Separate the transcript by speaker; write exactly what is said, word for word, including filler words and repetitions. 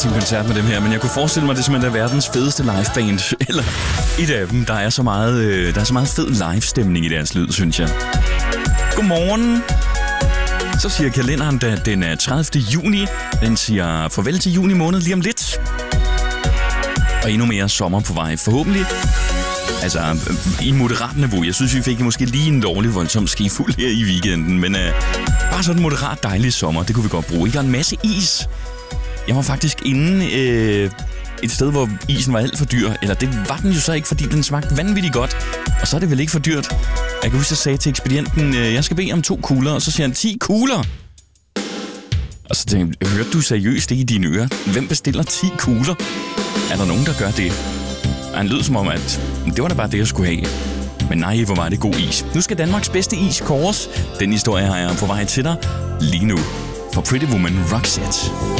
Speaker 1: til en koncert med dem her, men jeg kunne forestille mig, at det simpelthen er verdens fedeste liveband. Eller et af dem. Der er så meget, øh, der er så meget fed live-stemning i deres lyd, synes jeg. Godmorgen. Så siger kalenderen, at den er tredivte juni. Den siger farvel til juni måned lige om lidt. Og endnu mere sommer på vej, forhåbentlig. Altså, i moderat niveau. Jeg synes, vi fik måske lige en dårlig voldsom skifuld her i weekenden. Men øh, bare sådan en moderat dejlig sommer, det kunne vi godt bruge. Ikke? Og en masse is. Jeg var faktisk inde øh, et sted, hvor isen var alt for dyr. Eller det var den jo så ikke, fordi den smagte vanvittigt godt. Og så er det vel ikke for dyrt. Jeg kan huske, at jeg sagde til ekspedienten, øh, jeg skal bede om to kugler. Og så siger han, ti kugler. Og så tænkte jeg, hørte du seriøst det i dine ører? Hvem bestiller ti kugler? Er der nogen, der gør det? Og han lød som om, at det var da bare det, jeg skulle have. Men nej, hvor var det god is. Nu skal Danmarks bedste is kåres. Den historie har jeg på vej til dig lige nu. For Pretty Woman Roxette.